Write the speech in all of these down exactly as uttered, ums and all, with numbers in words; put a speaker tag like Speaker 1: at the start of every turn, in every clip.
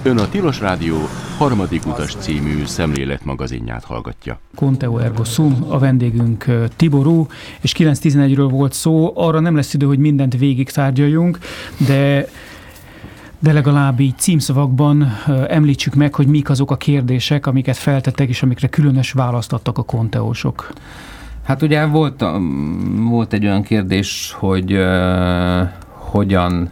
Speaker 1: Ön a Tilos Rádió harmadik utas című szemléletmagazinját hallgatja.
Speaker 2: Conteo ergo sum, a vendégünk Tiború, és kilenc tizenegyről volt szó, arra nem lesz idő, hogy mindent végig tárgyaljunk, de, de legalább így címszavakban említsük meg, hogy mik azok a kérdések, amiket feltettek, és amikre különös választ adtak a konteósok.
Speaker 3: Hát ugye volt, volt egy olyan kérdés, hogy uh, hogyan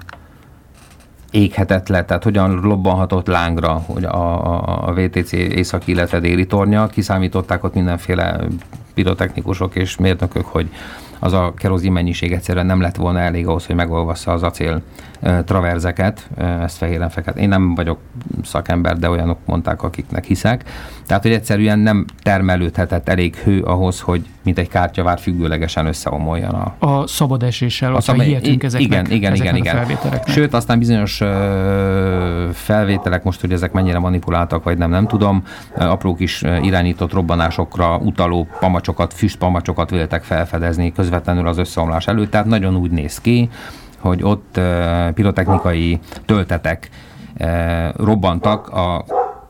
Speaker 3: éghetett le, tehát hogyan lobbanhatott lángra hogy a, a, a vé té cé északi, illetve déli tornya. Kiszámították ott mindenféle pirotechnikusok és mérnökök, hogy az a kerozin mennyiség egyszerűen nem lett volna elég ahhoz, hogy megolvassza az acél e, traverzeket, e, ezt fehéren fekete. Én nem vagyok szakember, de olyanok mondták, akiknek hiszek. Tehát, hogy egyszerűen nem termelődhetett elég hő ahhoz, hogy mint egy kártyavár függőlegesen összeomoljon a...
Speaker 2: A szabad eséssel, ha hihetünk ezeknek,
Speaker 3: igen, igen,
Speaker 2: ezeknek
Speaker 3: igen,
Speaker 2: a felvételeknek.
Speaker 3: Sőt, aztán bizonyos uh, felvételek, most, hogy ezek mennyire manipuláltak, vagy nem, nem tudom, uh, apró kis uh, irányított robbanásokra utaló pamacsokat, füstpamacsokat véltek felfedezni közvetlenül az összeomlás előtt, tehát nagyon úgy néz ki, hogy ott uh, pirotechnikai töltetek uh, robbantak a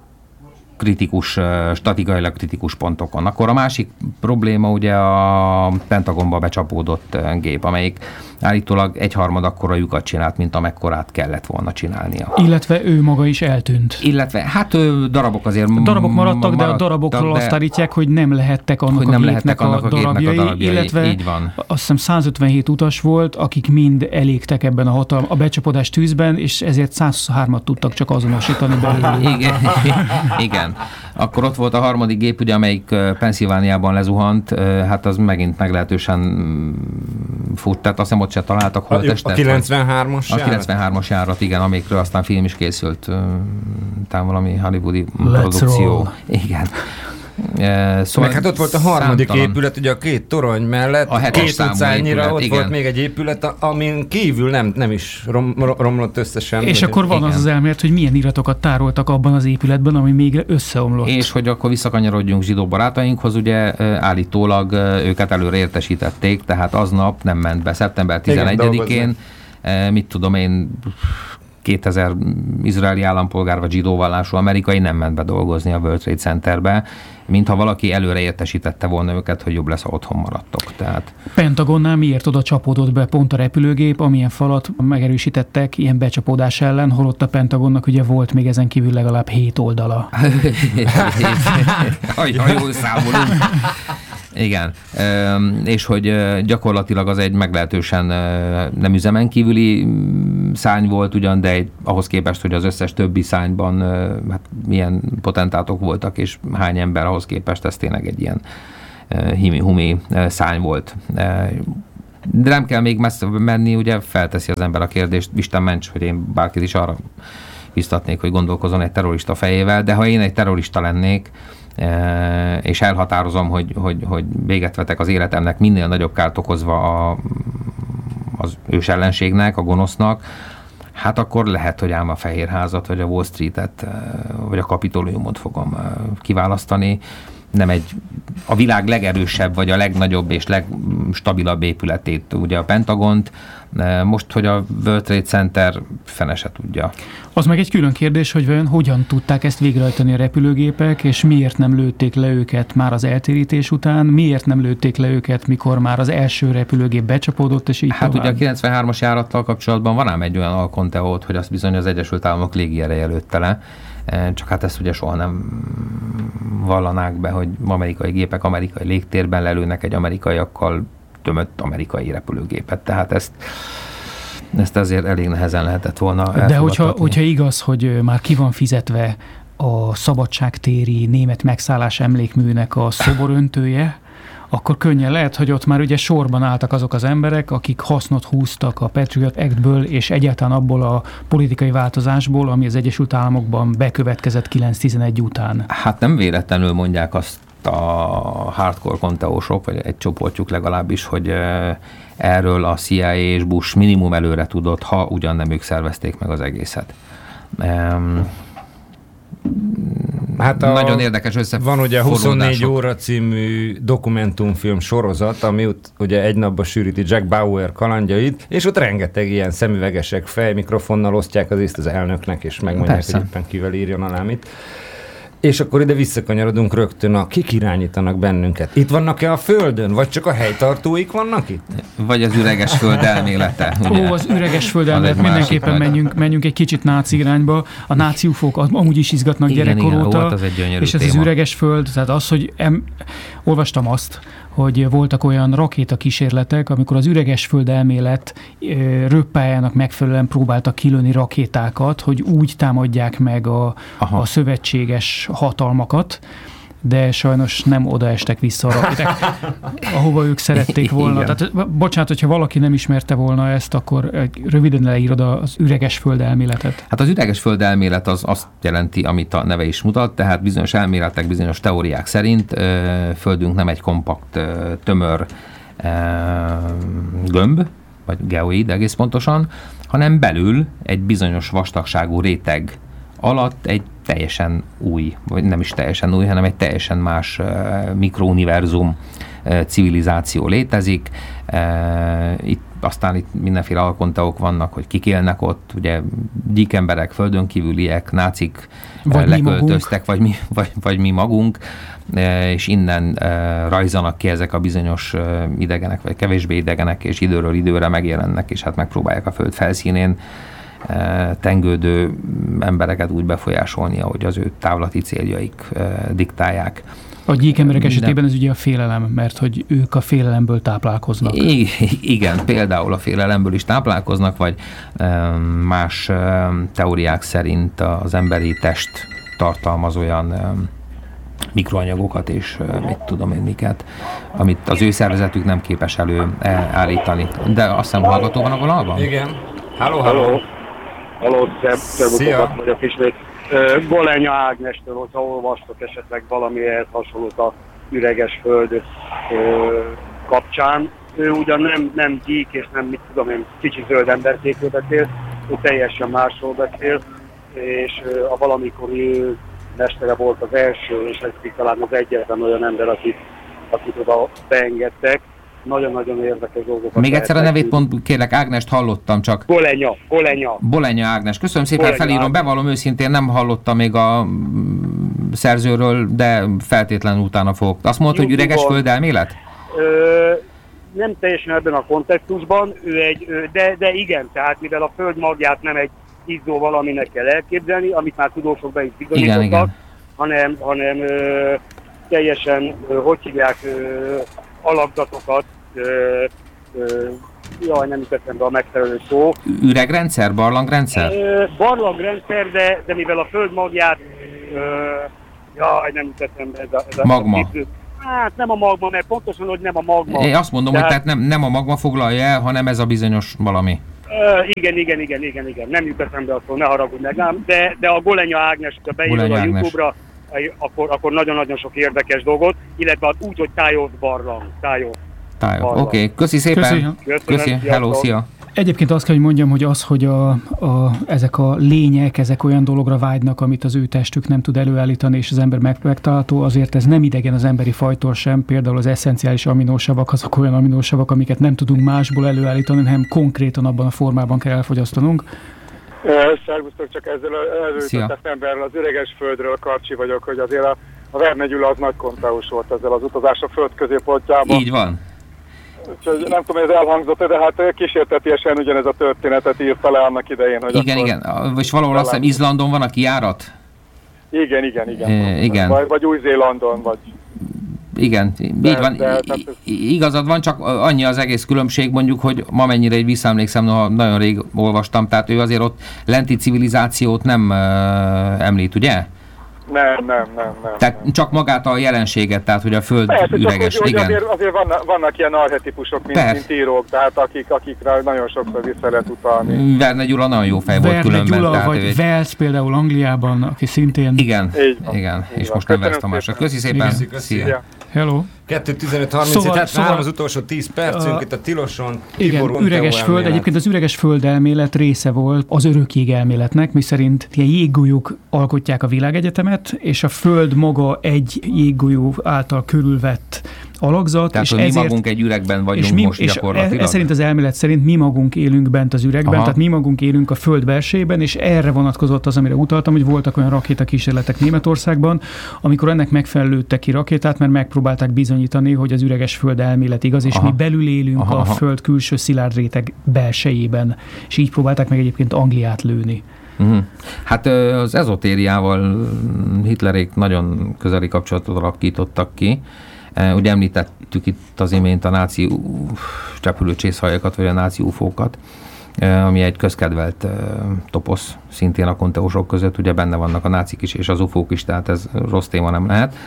Speaker 3: kritikus, statikailag kritikus pontokon. Akkor a másik probléma ugye a Pentagonba becsapódott gép, amelyik állítólag egyharmad akkora lyukat csinált, mint amekkorát kellett volna csinálnia.
Speaker 2: Illetve ő maga is eltűnt.
Speaker 3: Illetve, hát ő, darabok azért...
Speaker 2: A darabok maradtak,
Speaker 3: maradtak,
Speaker 2: de a darabokról
Speaker 3: de,
Speaker 2: azt állítják, hogy nem lehettek annak,
Speaker 3: hogy
Speaker 2: a,
Speaker 3: nem
Speaker 2: gépnek
Speaker 3: lehettek
Speaker 2: a
Speaker 3: annak a
Speaker 2: darabjai,
Speaker 3: gépnek a darabjai,
Speaker 2: illetve
Speaker 3: így van.
Speaker 2: Azt hiszem száz ötvenhét utas volt, akik mind elégtek ebben a, hatal- a becsapódás tűzben, és ezért százhuszonhármat tudtak csak azonosítani belőle.
Speaker 3: Igen. Igen. Akkor ott volt a harmadik gép, ugye, amelyik Pennsylvániában lezuhant, hát az megint meglehetősen fut, tehát azt hiszem ott se találtak holttestet.
Speaker 4: A kilencvenhármas
Speaker 3: járat? A kilencvenhármas járat, igen, amikről aztán film is készült, talán valami hollywoodi
Speaker 2: Let's
Speaker 3: produkció.
Speaker 2: Roll.
Speaker 3: Igen. Szóval
Speaker 4: meg hát ott volt a harmadik
Speaker 3: számtalan.
Speaker 4: épület, ugye a két torony mellett,
Speaker 3: a
Speaker 4: két utcányira ott
Speaker 3: igen.
Speaker 4: volt még egy épület, amin kívül nem, nem is rom, romlott összesen.
Speaker 2: És akkor van igen. az az elmélet, hogy milyen iratokat tároltak abban az épületben, ami még összeomlott.
Speaker 3: És hogy akkor visszakanyarodjunk zsidó barátainkhoz, ugye állítólag őket előre értesítették, tehát aznap nem ment be, szeptember tizenegyedikén, igen, mit tudom én, kétezer izraeli állampolgár vagy zsidóvallású amerikai nem ment be dolgozni a World Trade Centerbe, mintha valaki előre értesítette volna őket, hogy jobb lesz, ha otthon maradtok. Tehát...
Speaker 2: Pentagonnál miért oda csapódott be pont a repülőgép, amilyen falat megerősítettek ilyen becsapódás ellen, holott a Pentagonnak ugye volt még ezen kívül legalább hét oldala.
Speaker 3: Ha jól számolunk. Igen, és hogy gyakorlatilag az egy meglehetősen nem üzemen kívüli szárny volt ugyan, de egy, ahhoz képest, hogy az összes többi szárnyban hát milyen potentátok voltak, és hány ember ahhoz képest, ez tényleg egy ilyen himi-humi szárny volt. De nem kell még messze menni, ugye felteszi az ember a kérdést, Isten ments, hogy én bárkit is arra biztatnék, hogy gondolkozzon egy terrorista fejével, de ha én egy terrorista lennék, és elhatározom, hogy, hogy, hogy véget vetek az életemnek, minél nagyobb kárt okozva a, az ős ellenségnek, a gonosznak, hát akkor lehet, hogy ám a Fehérházat, vagy a Wall Streetet, vagy a Kapitoliumot fogom kiválasztani. Nem egy, a világ legerősebb, vagy a legnagyobb és legstabilabb épületét, ugye a Pentagont. Most, hogy a World Trade Center fene se tudja.
Speaker 2: Az meg egy külön kérdés, hogy vajon hogyan tudták ezt végrehajtani a repülőgépek, és miért nem lőtték le őket már az eltérítés után, miért nem lőtték le őket, mikor már az első repülőgép becsapódott, és így
Speaker 3: Hát
Speaker 2: tovább.
Speaker 3: ugye a kilencvenhármas járattal kapcsolatban van ám egy olyan alkonteót, hogy azt bizony az Egyesült Államok légiereje lőtte le, csak hát ezt ugye soha nem vallanák be, hogy amerikai gépek amerikai légtérben lelőnek egy amerikaiakkal tömött amerikai repülőgépet. Tehát ezt, ezt azért elég nehezen lehetett volna elfogadtatni.
Speaker 2: De hogyha, hogyha igaz, hogy már ki van fizetve a szabadságtéri német megszállás emlékműnek a szoboröntője, akkor könnyen lehet, hogy ott már ugye sorban álltak azok az emberek, akik hasznot húztak a Patriot Actből, és egyáltalán abból a politikai változásból, ami az Egyesült Államokban bekövetkezett kilenc tizenegy után.
Speaker 3: Hát nem véletlenül mondják azt a hardcore konteósok, vagy egy csoportjuk legalábbis, hogy erről a C I A és Bush minimum előre tudott, ha ugyan nem ők szervezték meg az egészet.
Speaker 4: Hát a,
Speaker 3: nagyon érdekes összefonódások.
Speaker 4: Van ugye huszonnégy óra című dokumentumfilm sorozat, ami ott ugye egy napba sűríti Jack Bauer kalandjait, és ott rengeteg ilyen szemüvegesek fejmikrofonnal osztják az észt az elnöknek, és megmondják,
Speaker 3: Persze.
Speaker 4: hogy éppen kivel írjon alá mit. És akkor ide visszakanyarodunk rögtön, a kik irányítanak bennünket. Itt vannak-e a Földön, vagy csak a helytartóik vannak itt?
Speaker 3: Vagy az üreges föld elmélete. Ugye?
Speaker 2: Ó, az üreges föld
Speaker 3: Az
Speaker 2: elmélet,
Speaker 3: egy másik
Speaker 2: mindenképpen
Speaker 3: rajta.
Speaker 2: menjünk, menjünk egy kicsit náci irányba. A náci ufók amúgy is izgatnak
Speaker 3: Igen,
Speaker 2: gyerekkor
Speaker 3: igen,
Speaker 2: óta,
Speaker 3: volt az egy gyönyörű
Speaker 2: és ez az
Speaker 3: téma.
Speaker 2: üreges föld, tehát az, hogy em, olvastam azt, hogy voltak olyan rakétakísérletek, amikor az üreges föld elmélet ö, röppájának megfelelően próbáltak kilőni rakétákat, hogy úgy támadják meg a, a szövetséges hatalmakat, de sajnos nem odaestek vissza a rakéták, ahova ők szerették volna.
Speaker 3: Igen.
Speaker 2: Tehát, bocsánat, hogyha valaki nem ismerte volna ezt, akkor röviden leírod az üreges föld elméletet.
Speaker 3: Hát az üreges föld elmélet az azt jelenti, amit a neve is mutat, tehát bizonyos elméletek, bizonyos teóriák szerint ö, Földünk nem egy kompakt, ö, tömör ö, gömb, vagy geoid egész pontosan, hanem belül egy bizonyos vastagságú réteg alatt egy teljesen új, vagy nem is teljesen új, hanem egy teljesen más uh, mikrouniverzum, uh, civilizáció létezik. Uh, itt aztán itt mindenféle alkonteok vannak, hogy kik élnek ott, ugye gyíkemberek, földön kívüliek, nácik
Speaker 2: vagy
Speaker 3: leköltöztek, vagy mi, vagy, vagy mi magunk, uh, és innen uh, rajzanak ki ezek a bizonyos uh, idegenek, vagy kevésbé idegenek, és időről időre megjelennek, és hát megpróbálják a föld felszínén tengődő embereket úgy befolyásolni, ahogy az ő távlati céljaik diktálják.
Speaker 2: A gyíkemberek
Speaker 3: De-
Speaker 2: esetében ez ugye a félelem, mert hogy ők a félelemből táplálkoznak.
Speaker 3: I- igen, például a félelemből is táplálkoznak, vagy em, más em, teóriák szerint az emberi test tartalmaz olyan em, mikroanyagokat és em, mit tudom én miket, amit az ő szervezetük nem képes előállítani. De azt hiszem hallgató van a vonalban?
Speaker 4: Igen. Halló,
Speaker 5: Halló,
Speaker 4: halló.
Speaker 5: halló,
Speaker 4: Szia.
Speaker 5: szervutokat vagyok ismét. Ö, Golenya Ágnestől, hogyha olvastok esetleg valami ehhez hasonlót a üreges föld ö, kapcsán. Ő ugyan nem, nem gyík és nem, mit tudom én, kicsi zöld emberkékről beszél, ő teljesen másról beszél, és ö, a valamikori ő mestere volt az első, és ez talán az egyetlen olyan ember, akit, akit oda beengedtek. Nagyon-nagyon érdekes dolgokat.
Speaker 3: Még egyszer a
Speaker 5: lehetnek
Speaker 3: nevét pont kérlek, Ágnest hallottam csak.
Speaker 5: Golenya, Golenya.
Speaker 3: Bolenya Ágnes. Köszönöm szépen,
Speaker 5: Bolenya
Speaker 3: felírom,
Speaker 5: Ágnes.
Speaker 3: bevallom őszintén, nem hallottam még a mm, szerzőről, de feltétlenül utána fogok. Azt mondta, hogy üreges
Speaker 5: YouTube-on.
Speaker 3: föld elmélet?
Speaker 5: Ö, nem teljesen ebben a kontextusban, ő egy, ö, de, de igen, tehát mivel a föld magját nem egy izzó valaminek kell elképzelni, amit már tudósok be is bizonyítottak,
Speaker 3: Igen, igen.
Speaker 5: hanem, hanem ö, teljesen, ö, hogy hívják, ö, alakzatokat, ö, ö, jaj, nem jutott be a megfelelő szó.
Speaker 3: Üregrendszer, barlangrendszer?
Speaker 5: Ö, barlangrendszer, de, de mivel a föld magját, ö, jaj, nem jutott be ez a... Ez a
Speaker 3: Magma.
Speaker 5: A, hát nem a magma, mert pontosan, hogy nem a magma.
Speaker 3: Én azt mondom,
Speaker 5: Tehát-
Speaker 3: hogy tehát nem, nem a magma foglalja el, hanem ez a bizonyos valami.
Speaker 5: Ö, igen, igen, igen, igen, igen. Nem jut eszembe a szó, ne haragudj meg ám. De, de a Golenya Ágnes, ha beírod
Speaker 3: Golenya
Speaker 5: a
Speaker 3: Ágnes.
Speaker 5: YouTube-ra, akkor, akkor nagyon-nagyon sok érdekes dolgot, illetve az úgy, hogy tájós barlang, tájós.
Speaker 3: Tájó. Oké,
Speaker 5: Valami.
Speaker 3: okay. Köszi szépen.
Speaker 2: Köszi.
Speaker 5: Köszönöm,
Speaker 3: Köszi.
Speaker 5: sziasztok.
Speaker 3: Hello, szia.
Speaker 2: Egyébként azt kell, hogy mondjam, hogy az, hogy a, a, ezek a lények, ezek olyan dologra vágynak, amit az ő testük nem tud előállítani, és az ember meg, megtalálható, azért ez nem idegen az emberi fajtól sem. Például az esszenciális aminósavak, azok olyan aminósavak, amiket nem tudunk másból előállítani, hanem konkrétan abban a formában kell elfogyasztanunk.
Speaker 6: Szervusztok, csak ezzel
Speaker 3: Szia.
Speaker 6: előtt emberrel az üreges földről, Karcsi vagyok, hogy azért a, a Verne Gyula az nagy kontraus volt ezzel az utazás a föld középpontjában.
Speaker 3: Így van.
Speaker 6: Úgyhogy nem tudom, hogy ez elhangzott, de hát kísértetiesen ugyanez a történetet írta le annak idején. Hogy
Speaker 3: Igen,
Speaker 6: akkor...
Speaker 3: igen. És valahol azt hiszem Izlandon van a kijárat?
Speaker 6: Igen, igen, igen.
Speaker 3: É, igen.
Speaker 6: Vagy, vagy Új-Zélandon, vagy...
Speaker 3: Igen, így
Speaker 6: De-
Speaker 3: van.
Speaker 6: de- tehát ez-
Speaker 3: I- igazad van, csak annyi az egész különbség, mondjuk, hogy ma mennyire egy visszaemlékszem, noha nagyon rég olvastam, tehát ő azért ott lenti civilizációt nem uh, említ, ugye?
Speaker 6: Nem, nem, nem, nem.
Speaker 3: Tehát
Speaker 6: nem.
Speaker 3: csak magát a jelenséget, tehát hogy a föld
Speaker 6: Persze, csak
Speaker 3: üreges.
Speaker 6: úgy, hogy
Speaker 3: Igen.
Speaker 6: azért, azért vannak, vannak ilyen archetipusok, mint,
Speaker 3: Persze.
Speaker 6: mint írók, tehát akik, akikre nagyon sokszor vissza lehet utalni.
Speaker 3: Verne Gyula nagyon jó fej volt
Speaker 2: Verne
Speaker 3: különben.
Speaker 2: Gyula,
Speaker 3: tehát ő
Speaker 2: vagy
Speaker 3: egy-
Speaker 2: Wales például Angliában, aki szintén...
Speaker 3: Igen,
Speaker 6: Így van,
Speaker 3: igen,
Speaker 6: így
Speaker 3: és
Speaker 6: van.
Speaker 3: most nem
Speaker 6: Köszönöm
Speaker 3: Vesz Tamásra.
Speaker 6: szépen.
Speaker 3: Köszi szépen.
Speaker 4: Köszi, köszi.
Speaker 3: Szia.
Speaker 6: Ja.
Speaker 2: Hello.
Speaker 4: kettő tizenöt harminc,
Speaker 2: Szóval-
Speaker 4: tehát
Speaker 2: szóval-
Speaker 4: három az utolsó tíz percünk,
Speaker 2: a-
Speaker 4: itt a Tiloson.
Speaker 2: Igen,
Speaker 4: Tibor
Speaker 2: üreges
Speaker 4: Monteó
Speaker 2: föld.
Speaker 4: elmélet.
Speaker 2: Egyébként az üreges föld elmélet része volt az örökjég elméletnek, miszerint ilyen jéggolyók alkotják a világegyetemet, és a föld maga egy jéggolyó által körülvett alakzat,
Speaker 3: Tehát,
Speaker 2: és
Speaker 3: hogy mi
Speaker 2: ezért
Speaker 3: magunk egy üregben vagyunk
Speaker 2: és mi,
Speaker 3: most
Speaker 2: és
Speaker 3: gyakorlatilag.
Speaker 2: ez szerint az elmélet szerint mi magunk élünk bent az üregben,
Speaker 3: Aha.
Speaker 2: tehát mi magunk élünk a föld belsejében, és erre vonatkozott az, amire utaltam, hogy voltak olyan rakétakísérletek Németországban, amikor ennek megfelelődtek ki rakétát, mert megpróbálták bizonyítani, hogy az üreges föld elmélet igaz, és
Speaker 3: Aha.
Speaker 2: mi belül élünk
Speaker 3: Aha,
Speaker 2: a
Speaker 3: aha.
Speaker 2: föld külső szilárd réteg belsejében, és így próbálták meg egyébként Angliát lőni.
Speaker 3: Uh-huh. Hát ö, az ezotériával Hitlerék nagyon közeli kapcsolatot alakítottak ki. E, Ugye említettük itt az imént a náci repülőcsészhajakat, vagy a náci ufókat, e, ami egy közkedvelt e, toposz, szintén a konteósok között, ugye benne vannak a nácik is és az ufók is, tehát ez rossz téma nem lehet.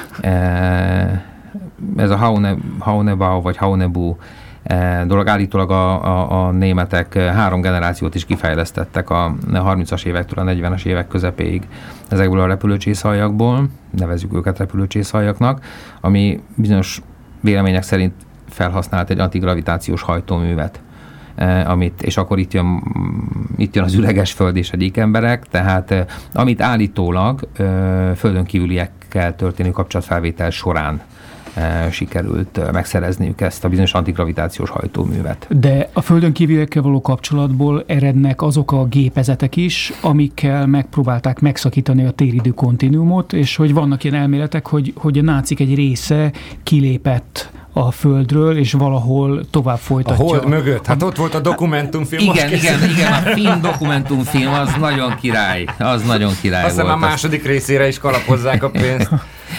Speaker 3: E, Ez a Haune, Haunebau vagy Haunebu e, dolog, állítólag a, a, a németek három generációt is kifejlesztettek a harmincas évektől a negyvenes évek közepéig ezekből a repülőcsészhaljakból, nevezzük őket repülőcsészhaljaknak, ami bizonyos vélemények szerint felhasznált egy antigravitációs hajtóművet, e, amit, és akkor itt jön, itt jön az üreges föld és egyik emberek, tehát e, amit állítólag e, földön kívüliekkel történő kapcsolatfelvétel során e, sikerült e, megszerezniük ezt a bizonyos antigravitációs hajtóművet.
Speaker 2: De a földön kívüliekkel való kapcsolatból erednek azok a gépezetek is, amikkel megpróbálták megszakítani a téridő kontinuumot, és hogy vannak ilyen elméletek, hogy, hogy a nácik egy része kilépett a földről, és valahol tovább
Speaker 4: A
Speaker 2: folytatja.
Speaker 4: hold mögött, hát ott volt a dokumentumfilm. most
Speaker 3: Igen,
Speaker 4: készült.
Speaker 3: igen, igen, a film dokumentumfilm, az nagyon király, az nagyon király
Speaker 4: Azt hiszem
Speaker 3: volt.
Speaker 4: a második részére is kalapozzák a pénzt.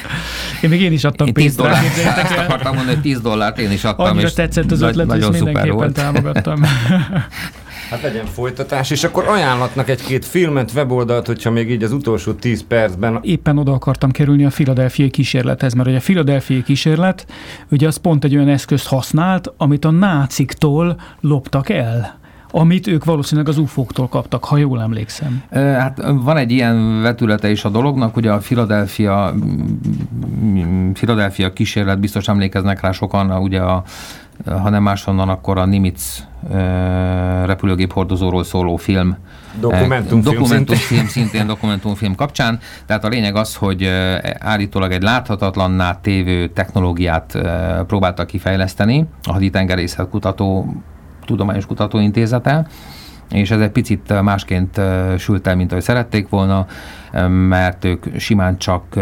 Speaker 2: Én még én is adtam
Speaker 3: Én tíz
Speaker 2: pénzt rá,
Speaker 3: dollárt,
Speaker 2: képzeljétek
Speaker 3: ezt
Speaker 2: el.
Speaker 3: akartam mondani, hogy tíz dollárt én is adtam,
Speaker 2: Annyira
Speaker 3: és
Speaker 2: tetszett az
Speaker 3: nagy-
Speaker 2: ötlet,
Speaker 3: nagyon
Speaker 2: hogy
Speaker 3: szuper
Speaker 2: mindenképpen
Speaker 3: volt.
Speaker 2: támogattam.
Speaker 4: Hát legyen folytatás, és akkor ajánlatnak egy-két filmet, weboldalt, hogyha még így az utolsó tíz percben.
Speaker 2: Éppen oda akartam kerülni a filadelfiai kísérlethez, mert ugye a filadelfiai kísérlet, ugye az pont egy olyan eszközt használt, amit a náciktól loptak el, amit ők valószínűleg az ufóktól kaptak, ha jól emlékszem.
Speaker 3: Ö, Hát van egy ilyen vetülete is a dolognak, ugye a Philadelphia, Philadelphia kísérlet, biztos emlékeznek rá sokan, ugye a, ha nem máshonnan, akkor a Nimitz ö, repülőgép hordozóról szóló film.
Speaker 4: Dokumentumfilm
Speaker 3: Dokumentumfilm, szintén dokumentumfilm kapcsán. Tehát a lényeg az, hogy ö, állítólag egy láthatatlanná tévő technológiát ö, próbáltak kifejleszteni a Haditengerészet Kutató Tudományos Kutatóintézete, és ez egy picit másként uh, sült el, mint ahogy szerették volna, mert ők simán csak uh,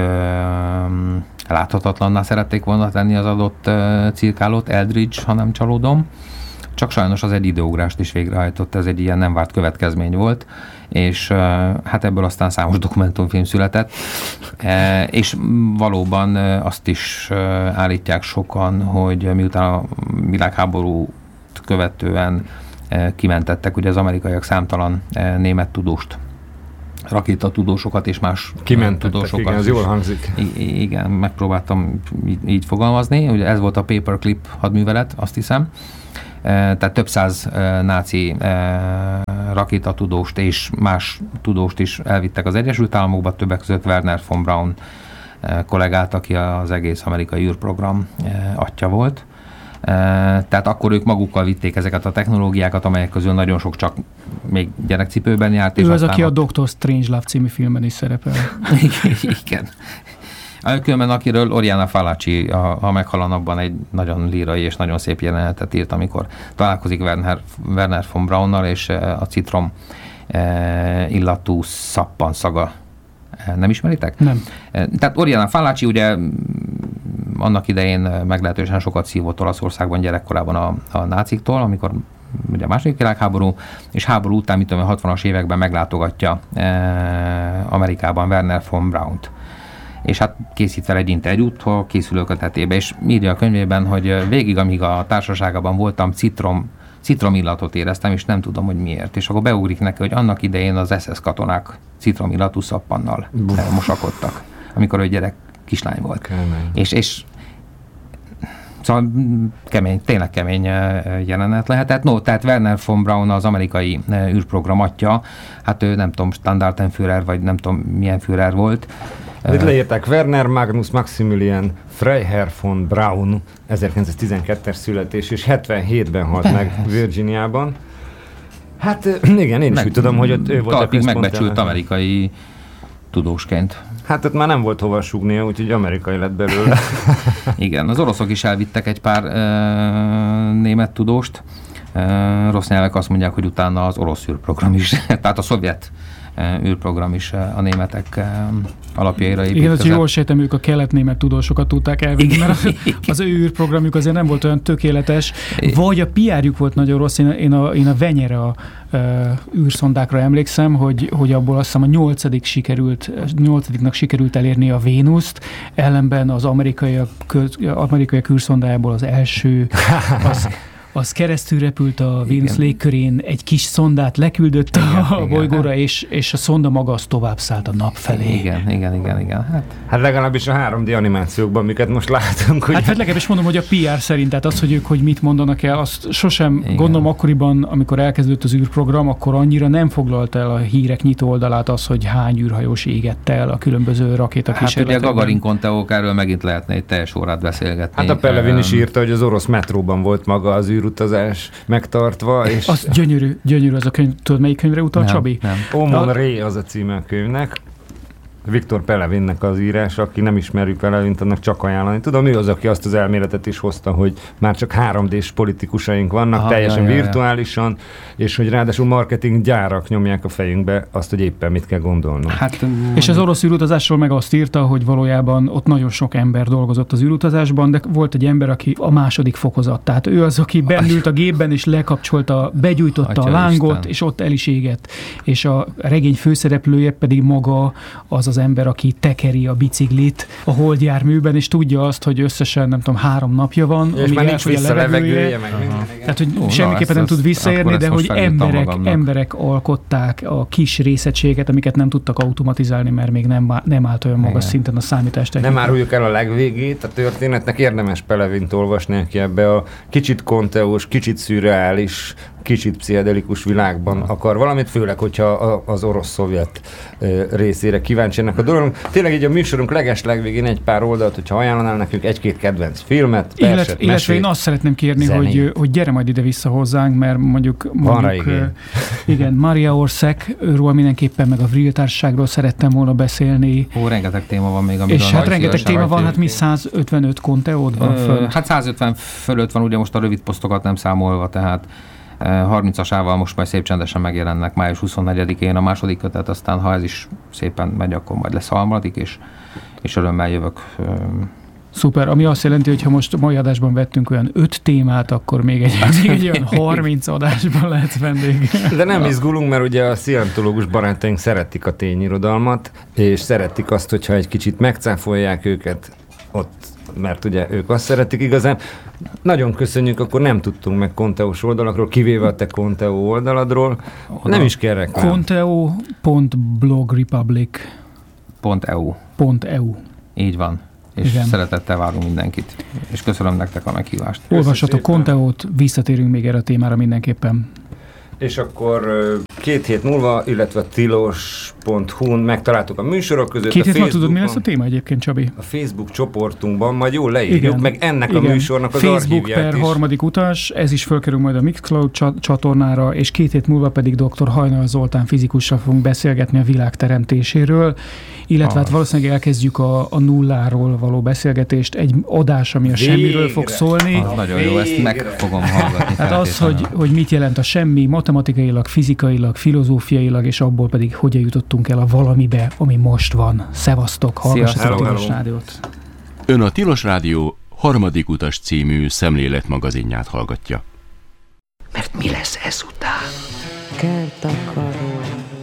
Speaker 3: láthatatlanná szerették volna tenni az adott uh, cirkálót, Eldridge, ha nem csalódom. Csak sajnos az egy időugrást is végrehajtott, ez egy ilyen nem várt következmény volt, és uh, hát ebből aztán számos dokumentumfilm született, e, és valóban uh, azt is uh, állítják sokan, hogy miután a világháború követően eh, kimentettek ugye az amerikaiak számtalan eh, német tudóst, rakétatudósokat és más
Speaker 4: Kimentettek,
Speaker 3: tudósokat.
Speaker 4: igen, ez jól hangzik.
Speaker 3: I- igen, megpróbáltam így, így fogalmazni, ugye ez volt a Paperclip hadművelet, azt hiszem. Eh, tehát több száz eh, náci eh, rakétatudóst és más tudóst is elvittek az Egyesült Államokba, többek között Werner von Braun eh, kollégát, aki az egész amerikai űrprogram eh, atya volt. Tehát akkor ők magukkal vitték ezeket a technológiákat, amelyek közül nagyon sok csak még gyerekcipőben járt.
Speaker 2: Ő
Speaker 3: és
Speaker 2: az, aki a
Speaker 3: ott...
Speaker 2: doktor Strangelove című filmben is szerepel.
Speaker 3: Igen. Különben akiről Oriana Fallaci, ha meghal a napban, egy nagyon lírai és nagyon szép jelenetet írt, amikor találkozik Werner, Werner von Braunnal, és a citrom illatú szappanszaga. Nem ismeritek?
Speaker 2: Nem.
Speaker 3: Tehát Oriana Fallaci ugye annak idején meglehetősen sokat szívott Olaszországban gyerekkorában a, a náciktól, amikor ugye a második világháború, és háború után, mit tudom, a hatvanas években meglátogatja eh, Amerikában Werner von Braunt. És hát készít fel egy interjút a készülőkötetébe, és írja a könyvében, hogy végig, amíg a társaságában voltam, citrom, citromillatot éreztem, és nem tudom, hogy miért. És akkor beugrik neki, hogy annak idején az es es katonák citromillatú szappannal Buff. mosakodtak, amikor ő gyerek kislány volt.
Speaker 4: Kemény.
Speaker 3: És, és szóval kemény, tényleg kemény jelenet lehetett. No, tehát Werner von Braun az amerikai űrprogram atya, hát ő nem tudom, Standartenführer, vagy nem tudom milyen Führer volt,
Speaker 4: Itt leírták Werner Magnus Maximilian Freiherr von Braun, ezerkilencszáztizenkettes születés, és hetvenhétben halt meg Virginiában. Hát igen, én is
Speaker 3: Meg,
Speaker 4: úgy tudom, hogy ott ő volt
Speaker 3: talpig
Speaker 4: a központ
Speaker 3: megbecsült
Speaker 4: ellen.
Speaker 3: amerikai tudósként.
Speaker 4: Hát ott már nem volt hova súgnia, úgyhogy amerikai lett belőle.
Speaker 3: Igen, az oroszok is elvittek egy pár e, német tudóst. E, rossz nyelvek azt mondják, hogy utána az orosz űrprogram is, tehát a szovjet e, űrprogram is e, a németek e, alapjaira építkezett.
Speaker 2: Igen, az jól sejtem, ők a kelet-német tudósokat tudták elvinni, mert az, az ő űrprogramjuk azért nem volt olyan tökéletes, vagy a pé er-jük volt nagyon rossz. Én a, én a, én a Venyera uh, űrszondákra emlékszem, hogy, hogy abból azt hiszem a nyolcadik sikerült, nyolcadiknak sikerült elérni a Vénuszt, ellenben az amerikaiak, amerikaiak űrszondájából az első, az, az keresztül repült a Vénusz igen. légkörén, egy kis szondát leküldött igen, a igen, bolygóra, hát. és, és a szonda maga az tovább szállt a nap felé.
Speaker 3: Igen, igen, igen, igen. Hát,
Speaker 4: hát legalábbis a három dé animációkban, amiket most látunk. Hogy...
Speaker 2: Hát, hát legalábbis mondom, hogy a pé er szerint, tehát az, hogy ők hogy mit mondanak el, azt sosem igen. gondolom akkoriban, amikor elkezdődött az űrprogram, akkor annyira nem foglalta el a hírek nyitó oldalát az, hogy hány űrhajós égett el a különböző rakétakísérletekben.
Speaker 3: Hát ugye a Gagarin Konteók, erről megint lehetne egy teljes órát beszélgetni.
Speaker 4: Hát a Pelevin is írta, hogy az orosz metróban volt maga az űrutazás megtartva. És...
Speaker 2: Az gyönyörű, gyönyörű az a könyv. Tudod, melyik könyvre utal,
Speaker 3: nem,
Speaker 2: Csabi?
Speaker 3: Nem.
Speaker 4: Omon Ré az a címe a könyvnek. Viktor Pelevinnek az írás, aki nem ismeri Pelevint, annak csak ajánlani. Tudom, ő az, aki azt az elméletet is hozta, hogy már csak három dés politikusaink vannak, aha, teljesen jaj, virtuálisan, jaj. És hogy ráadásul marketing gyárak nyomják a fejünkbe azt, hogy éppen mit kell gondolnunk.
Speaker 2: Hát, és az orosz űrutazásról meg azt írta, hogy valójában ott nagyon sok ember dolgozott az űrutazásban, de volt egy ember, aki a második fokozat. Tehát ő az, aki bennült a gépben, és lekapcsolta, begyújtotta Atya a lángot, Isten. És ott el is égett. És a regény főszereplője pedig maga az az ember, aki tekeri a biciklit a holdjárműben, és tudja azt, hogy összesen nem tudom, három napja van,
Speaker 4: és már nincs vissza levegője, meg minden.
Speaker 2: Tehát, hogy
Speaker 3: Ó,
Speaker 2: semmiképpen nem tud visszaérni, de hogy emberek, emberek alkották a kis részegységet, amiket nem tudtak automatizálni, mert még nem, nem állt olyan magas igen. szinten a számítástechnika.
Speaker 4: Nem áruljuk el a legvégét a történetnek, érdemes Pelevint olvasni, aki ebbe a kicsit konteós, kicsit szürreális, kicsit pszichedelikus világban akar valamit, főleg, hogyha az orosz-szovjet részére kíváncsi ennek a dolog. Tényleg így a műsorunk leges legvégén egy pár oldalt, hogyha ajánlanál nekünk egy-két kedvenc filmet, verset,
Speaker 2: illetve én azt szeretném kérni, hogy, hogy gyere majd ide-vissza hozzánk, mert mondjuk, mondjuk igen. igen, Maria Orszek, őről mindenképpen, meg a Vril Társaságról szerettem volna beszélni.
Speaker 3: Ó, rengeteg téma van még,
Speaker 2: és hát rengeteg téma van, hát mi száz ötvenöt konteód van föl.
Speaker 3: Hát száz ötven fölött van, ugye most a rövid posztokat nem számolva, tehát harmincasával most majd szép csendesen megjelennek május huszonnegyedikén a második kötet, aztán ha ez is szépen megy, akkor majd lesz a harmadik, és, és örömmel jövök.
Speaker 2: Szuper, ami azt jelenti, hogy ha most mai adásban vettünk olyan öt témát, akkor még egy, még egy olyan harminc adásban lehet vendég.
Speaker 4: De nem izgulunk, mert ugye a szientológus barátaink szeretik a tényirodalmat, és szeretik azt, hogyha egy kicsit megcáfolják őket ott, mert ugye ők azt szeretik igazán. Nagyon köszönjük, akkor nem tudtunk meg Konteós oldalakról, kivéve a te Konteó oldaladról. Oda. Nem is kell reklám.
Speaker 2: Konteo pont blogrepublic
Speaker 3: pont e u
Speaker 2: pont e u
Speaker 3: Így van. És igen. Szeretettel várunk mindenkit. És köszönöm nektek a meghívást.
Speaker 2: Olvassatok Konteót, visszatérünk még erre a témára mindenképpen.
Speaker 4: És akkor két hét múlva, illetve tilos pont hu-n megtaláltuk a műsorok között.
Speaker 2: Két hét múlva tudod, mi lesz a téma egyébként, Csabi?
Speaker 4: A Facebook csoportunkban majd jól leírjuk, igen, meg ennek igen. a műsornak az
Speaker 2: Facebook
Speaker 4: archívját
Speaker 2: per
Speaker 4: is.
Speaker 2: harmadik utas, ez is fölkerül majd a Mixcloud csatornára, és két hét múlva pedig doktor Hajnal Zoltán fizikussal fogunk beszélgetni a világ teremtéséről, illetve ah. hát valószínűleg elkezdjük a, a nulláról való beszélgetést, egy adás, ami a Végre. semmiről fog szólni.
Speaker 3: Az nagyon jó, ezt meg fogom hallgatni.
Speaker 2: Hát az, hogy, hogy mit jelent a semmi, matematikailag, fizikailag, filozófiailag, és abból pedig hogyan jutottunk el a valamibe, ami most van. Szevasztok, hallgassatok a Tilos Rádiót.
Speaker 1: Ön a Tilos Rádió harmadik utas című szemléletmagazinját hallgatja.
Speaker 7: Mert mi lesz ezután?
Speaker 8: Kertakaró.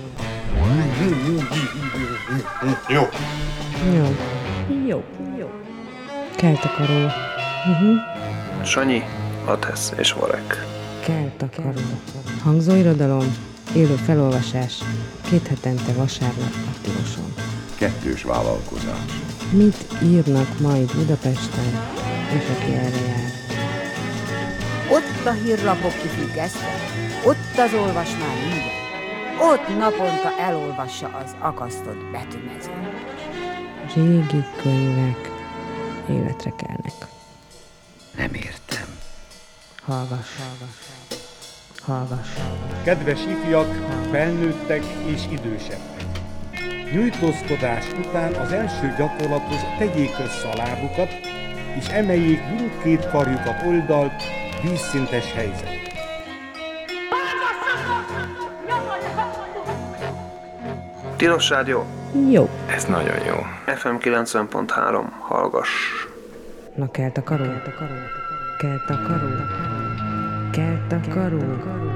Speaker 7: Jó.
Speaker 8: Jó. Jó. Jó. Kertakaró. Uh-huh.
Speaker 9: Sanyi, Atesz és Varek.
Speaker 8: Kertakaró. Hangzóirodalom, élő felolvasás, két hetente vasárnap a Tiloson.
Speaker 7: Kettős vállalkozás.
Speaker 8: Mit írnak majd Budapesten, és aki erre jár?
Speaker 10: Ott a hírlapok kifüggesztve, ott az olvasmány minden, ott naponta elolvassa az akasztott betűmezőt.
Speaker 8: Régi könyvek életre kelnek.
Speaker 7: Nem értem.
Speaker 8: Hallgass, hallgass, hallgass.
Speaker 11: Kedves ifjak, felnőttek és idősebbek! Nyújtózkodás után az első gyakorlathoz tegyék össze a lábukat, és emeljék mindkét karjukat oldalt, vízszintes helyzet.
Speaker 9: Tilos Rádió.
Speaker 8: Jó.
Speaker 9: Ez nagyon jó. ef em kilencven pont három. Hallgass.
Speaker 8: Na kelt a karó. Kelt a karó. Kelt a karó.